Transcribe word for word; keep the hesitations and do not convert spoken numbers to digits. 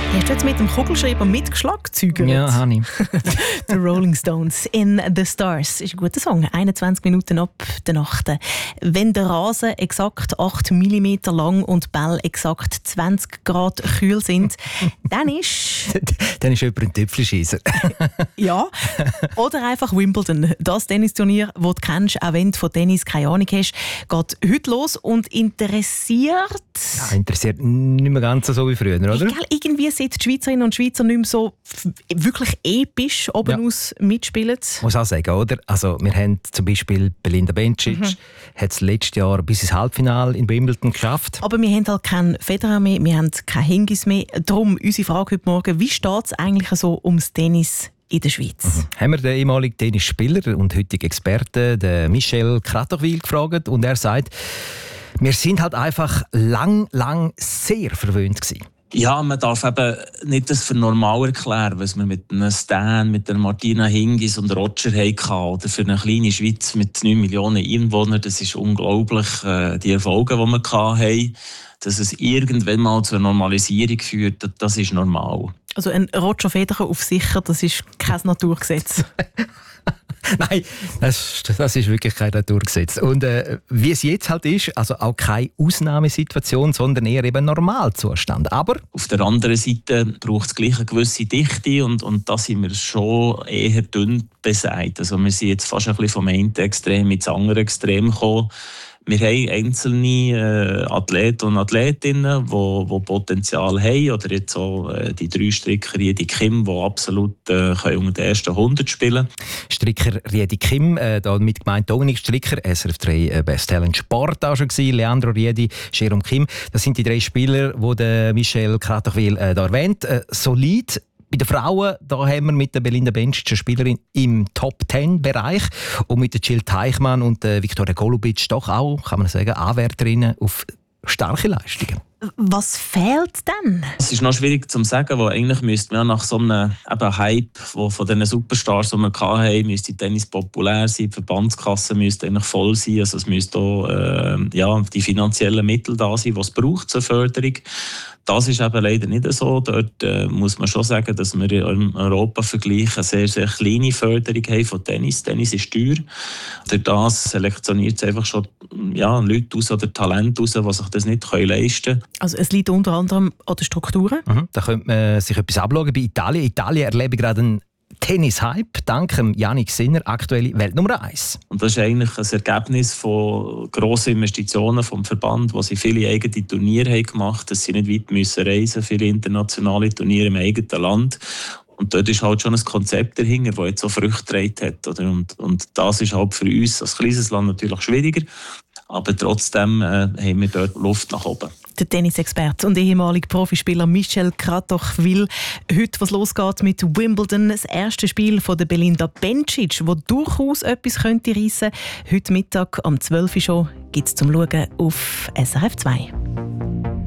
Hast du jetzt mit dem Kugelschreiber mitgeschlagzeugert? Ja, habe ich. The Rolling Stones in The Stars ist ein guter Song. einundzwanzig Minuten ab der Nacht. Wenn der Rasen exakt acht Millimeter lang und die Bälle exakt zwanzig Grad kühl sind, dann ist... dann ist jemand ein Tüpfelscheisser. Ja. Oder einfach Wimbledon. Das Tennisturnier, das du kennst, auch wenn du von Tennis keine Ahnung hast, geht heute los und interessiert... Ja, interessiert nicht mehr ganz so wie früher, oder? Egal, irgendwie seit die Schweizerinnen und Schweizer nicht mehr so f- wirklich episch oben Ja. aus mitspielen. Ich muss auch sagen, oder? Also, wir haben zum Beispiel Belinda Bencic, mhm. hat es letztes Jahr bis ins Halbfinale in Wimbledon geschafft. Aber wir haben halt keinen Federer mehr, wir haben keine Hingis mehr. Darum unsere Frage heute Morgen, wie steht es eigentlich so ums Tennis in der Schweiz? Mhm. Haben wir den ehemaligen Tennisspieler und heutigen Experten, den Michel Kratochwil, gefragt und er sagt, wir sind halt einfach lang, lang sehr verwöhnt gewesen. Ja, man darf eben nicht das für normal erklären, was wir mit einem Stan, mit der Martina Hingis und Roger hatten. Oder für eine kleine Schweiz mit neun Millionen Einwohnern. Das ist unglaublich, äh, die Erfolge, die wir hatten. Dass es irgendwann mal zur Normalisierung führt, das ist normal. Also ein Roger Federer auf sicher, das ist kein Naturgesetz. Nein, das, das ist wirklich kein Naturgesetz. Und äh, wie es jetzt halt ist, also auch keine Ausnahmesituation, sondern eher eben Normalzustand. Aber auf der anderen Seite braucht es gleich eine gewisse Dichte und, und da sind wir schon eher dünn beseitigt. Also wir sind jetzt fast ein bisschen vom einen Extrem ins andere Extrem gekommen. Wir haben einzelne äh, Athleten und Athletinnen, die, die Potenzial haben. Oder jetzt auch äh, die drei Stricker, die Kim, die absolut äh, unter den ersten hundert spielen können. Stricker Riedi Kim, äh, da mit gemeint Dominik Stricker, S R F drei äh, Best Talent Sport auch schon gewesen, Leandro Riedi, Jerome Kim. Das sind die drei Spieler, die der Michel Kratochwil äh, da erwähnt. Äh, solid. Bei den Frauen da haben wir mit der Belinda Bencic eine Spielerin im Top zehn Bereich und mit der Jill Teichmann und der Viktoria Golubic doch auch, kann man sagen, Anwärterinnen auf starke Leistungen. Was fehlt denn? Es ist noch schwierig zu sagen, weil eigentlich müsste man nach so einem eben Hype wo von diesen Superstars, die wir hatten, müsste Tennis populär sein, die Verbandskasse müsste eigentlich voll sein, also es müsste auch äh, ja, die finanziellen Mittel da sein, die es braucht zur Förderung. Das ist eben leider nicht so. Dort äh, muss man schon sagen, dass wir im Europa-Vergleich eine sehr, sehr kleine Förderung haben von Tennis. Tennis ist teuer. Durch das selektioniert es einfach schon ja, Leute aus oder Talente aus, die sich das nicht leisten können. Also es liegt unter anderem an den Strukturen. Mhm. Da könnte man sich etwas abschauen bei Italien. Italien erlebt gerade einen Tennis-Hype, dank Jannik Sinner, aktuelle Weltnummer eins. Und das ist eigentlich ein Ergebnis von grossen Investitionen vom Verband, wo sie viele eigene Turniere haben gemacht haben, dass sie nicht weit müssen reisen, viele internationale Turniere im eigenen Land. Und dort ist halt schon ein Konzept dahinter, das jetzt so Früchte getragen hat. Oder? Und, und das ist halt für uns als kleines Land natürlich schwieriger. Aber trotzdem äh, haben wir dort Luft nach oben. Der Tennisexperte und ehemalige Profispieler Michel Kratochwil. Heute, was losgeht mit Wimbledon, das erste Spiel von der Belinda Bencic, das durchaus etwas könnte reissen. Heute Mittag um zwölf Uhr schon gibt es zum Schauen auf S R F zwei.